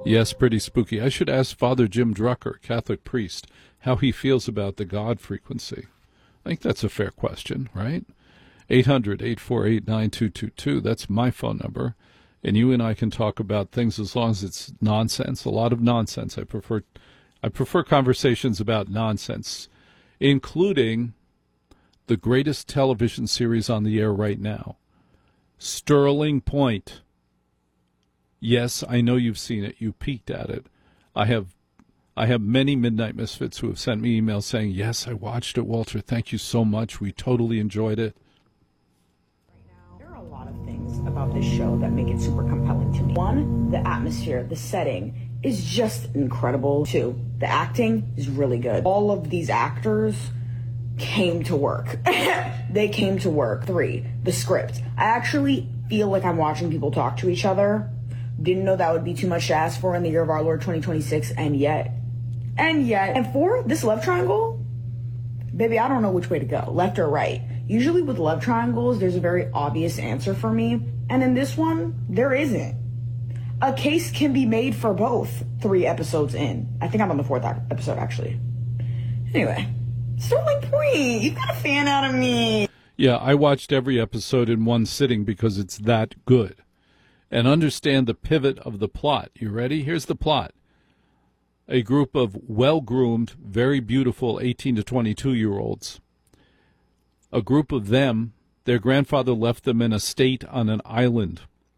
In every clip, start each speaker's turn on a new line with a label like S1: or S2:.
S1: Yes, pretty spooky. I should ask Father Jim Drucker, Catholic priest, how he feels about the God frequency. I think that's a fair question, right? 800-848-9222. That's my phone number. And you and I can talk about things as long as it's nonsense, a lot of nonsense. I prefer conversations about nonsense, including the greatest television series on the air right now, Sterling Point. Yes, I know you've seen it. You peeked at it. I have many Midnight Misfits who have sent me emails saying, yes, I watched it, Walter. Thank you so much. We totally enjoyed it.
S2: There are a lot of things about this show that make it super compelling to me. One, the atmosphere, the setting is just incredible. Two, the acting is really good. All of these actors came to work. They came to work. Three, the script. I actually feel like I'm watching people talk to each other. Didn't know that would be too much to ask for in the year of our Lord 2026, and yet. And four, this love triangle, baby, I don't know which way to go, left or right. Usually with love triangles, there's a very obvious answer for me, and in this one, there isn't. A case can be made for both 3 episodes in. I think I'm on the 4th episode, actually. Anyway, Sterling Point, you got a fan out of me.
S1: Yeah, I watched every episode in one sitting because it's that good. And understand the pivot of the plot. You ready? Here's the plot. A group of well-groomed, very beautiful 18 to 22-year-olds. A group of them, their grandfather left them in a state on an island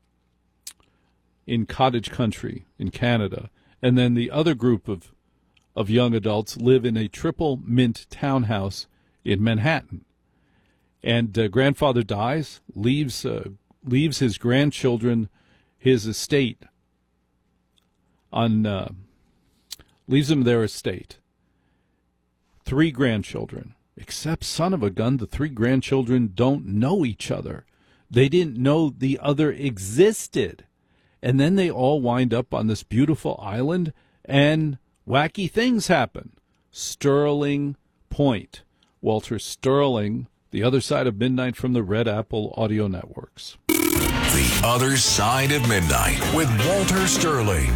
S1: in cottage country in Canada. And then the other group of young adults live in a triple mint townhouse in Manhattan. And grandfather dies, leaves his grandchildren his estate leaves them their estate. 3 grandchildren, except son of a gun, the 3 grandchildren don't know each other. They didn't know the other existed. And then they all wind up on this beautiful island and wacky things happen. Sterling Point. Walter Sterling, The Other Side of Midnight from the Red Apple Audio Networks.
S3: The Other Side of Midnight with Walter Sterling.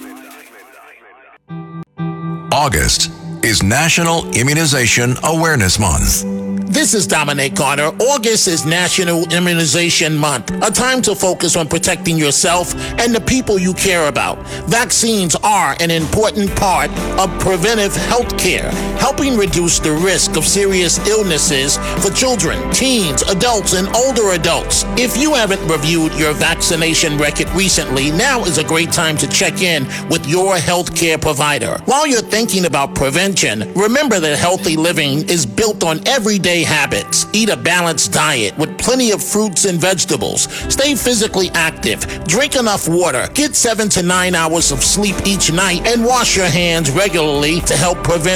S3: August is National Immunization Awareness Month.
S4: This is Dominic Carter. August is National Immunization Month, a time to focus on protecting yourself and the people you care about. Vaccines are an important part of preventive health care, helping reduce the risk of serious illnesses for children, teens, adults, and older adults. If you haven't reviewed your vaccination record recently, now is a great time to check in with your health care provider. While you're thinking about prevention, remember that healthy living is built on everyday habits. Eat a balanced diet with plenty of fruits and vegetables. Stay physically active. Drink enough water. Get 7 to 9 hours of sleep each night and wash your hands regularly to help prevent